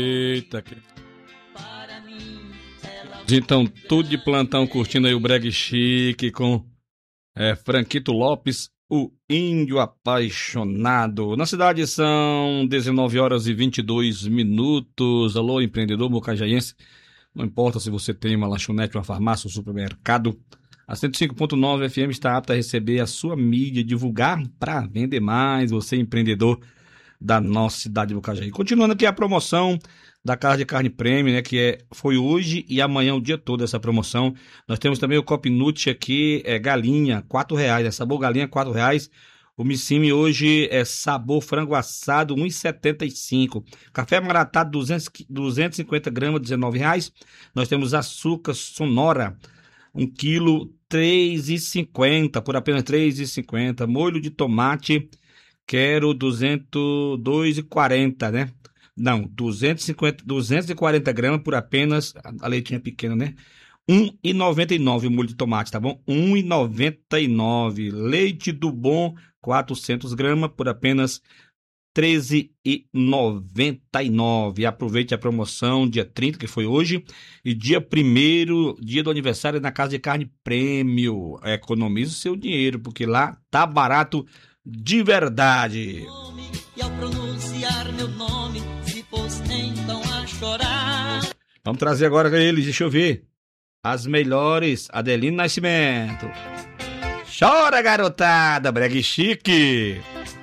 Eita, que... Então, tudo de plantão curtindo aí o Breg Chique com Franquito Lopes, o Índio Apaixonado. Na cidade são 19 horas e 22 minutos. Alô, empreendedor mocajaense. Não importa se você tem uma lanchonete, uma farmácia, um supermercado. A 105.9 FM está apta a receber a sua mídia, divulgar para vender mais. Você, empreendedor da nossa cidade de Bocajaí. Continuando aqui a promoção da Casa de Carne Prêmio, né, foi hoje e amanhã o dia todo essa promoção. Nós temos também o Copinute aqui, galinha, R$4, sabor galinha, R$4. O Missimi hoje é sabor frango assado, R$1,75. Café Maratá, 250 gramas, R$19. Nós temos açúcar Sonora, 1 quilo, R$3,50, por apenas R$3,50. Molho de tomate, quero 240, né? Não, 240 gramas por apenas, a leitinha pequena, né? R$1,99 o molho de tomate, tá bom? R$1,99. Leite do bom, 400 gramas por apenas R$13,99. Aproveite a promoção dia 30, que foi hoje, e dia 1º, dia do aniversário na Casa de Carne Prêmio. Economize o seu dinheiro, porque lá tá barato de verdade. E ao pronunciar meu nome, se pôs então a chorar. Vamos trazer agora eles, deixa eu ver. As melhores, Adelino Nascimento. Chora, garotada, Breg Chique.